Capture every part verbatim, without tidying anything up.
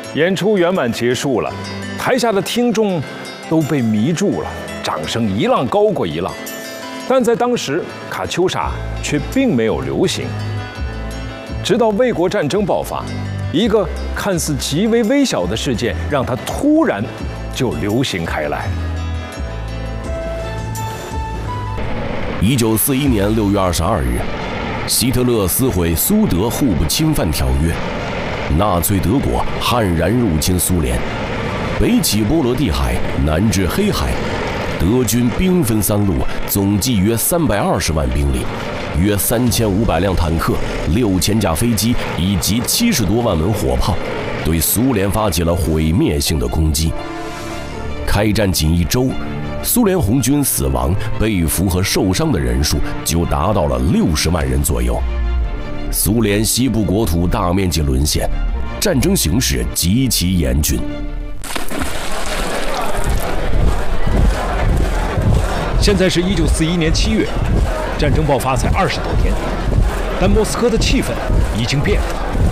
演出圆满结束了，台下的听众都被迷住了，掌声一浪高过一浪。但在当时，卡秋莎却并没有流行。直到卫国战争爆发，一个看似极为微小的事件，让它突然就流行开来。 一九四一年六月二十二日，希特勒撕毁苏德互不侵犯条约，纳粹德国悍然入侵苏联，北起波罗的海，南至黑海，德军兵分三路，总计约三百二十万兵力，约三千五百辆坦克，六千架飞机以及七十多万门火炮，对苏联发起了毁灭性的攻击。开战仅一周，苏联红军死亡、被俘和受伤的人数就达到了六十万人左右。苏联西部国土大面积沦陷，战争形势极其严峻。 现在是一九四一年七月，战争爆发才二十多天，但莫斯科的气氛已经变了。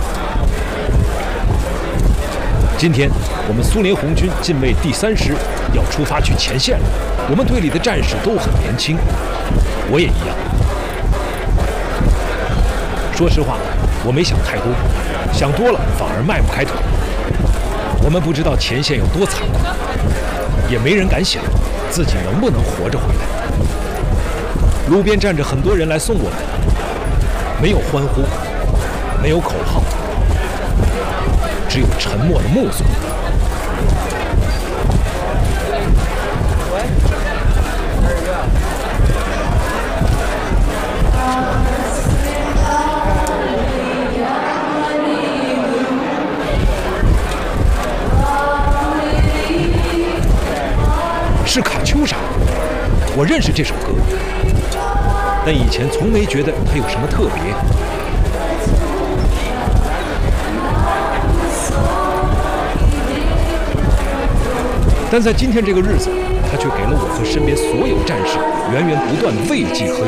今天，我们苏联红军近卫第三师要出发去前线了。我们队里的战士都很年轻，我也一样。说实话，我没想太多，想多了反而迈不开腿。我们不知道前线有多残酷，也没人敢想自己能不能活着回来。路边站着很多人来送我们，没有欢呼，没有口号，只有沉默的目送。是卡秋莎，我认识这首歌，但以前从没觉得它有什么特别。但在今天这个日子，它却给了我和身边所有战士源源不断的慰藉和